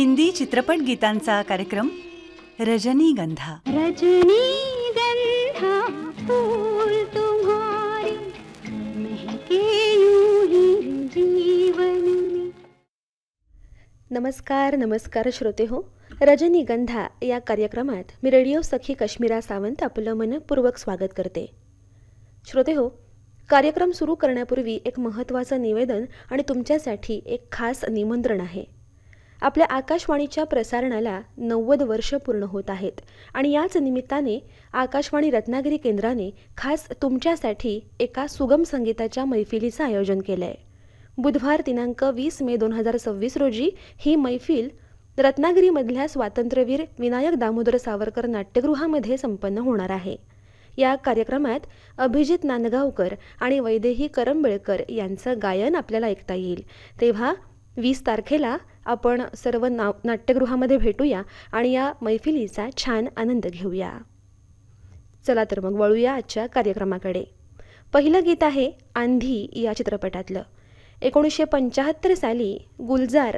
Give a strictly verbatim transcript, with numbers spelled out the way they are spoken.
हिंदी चित्रपट गीतांचा कार्यक्रम रजनीगंधा. रजनीगंधा फूल तुम्हारी महके यूं ही जीवन में. नमस्कार नमस्कार श्रोते हो. रजनीगंधा या कार्यक्रमात मी रेडिओ सखी कश्मीरा सावंत आपलं मनपूर्वक स्वागत करते. श्रोते हो, कार्यक्रम सुरू करण्यापूर्वी एक महत्त्वाचं निवेदन आणि तुमच्यासाठी एक खास निमंत्रण आहे. आपल्या आकाशवाणीच्या प्रसारणाला नव्वद वर्ष पूर्ण होत आहेत आणि याच निमित्ताने आकाशवाणी रत्नागिरी केंद्राने खास तुमच्यासाठी एका सुगम संगीताच्या मैफिलीचं आयोजन केलं आहे. बुधवार दिनांक वीस मे दोन हजार सव्वीस रोजी ही मैफिल रत्नागिरीमधल्या स्वातंत्र्यवीर विनायक दामोदर सावरकर नाट्यगृहामध्ये संपन्न होणार आहे. या कार्यक्रमात अभिजित नांदगावकर आणि वैदेही करंबेळकर यांचं गायन आपल्याला ऐकता येईल. तेव्हा वीस तारखेला आपण सर्व ना नाट्यगृहामध्ये भेटूया आणि या मैफिलीचा छान आनंद घेऊया. चला तर मग वळूया आजच्या कार्यक्रमाकडे. पहिलं गीत आहे आंधी या चित्रपटातलं. एकोणीसशे पंच्याहत्तर साली गुलजार